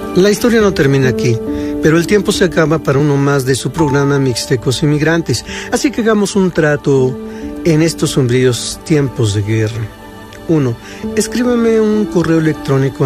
La historia no termina aquí, pero el tiempo se acaba para uno más de su programa Mixtecos Inmigrantes. Así que hagamos un trato en estos sombríos tiempos de guerra. 1. Escríbame un correo electrónico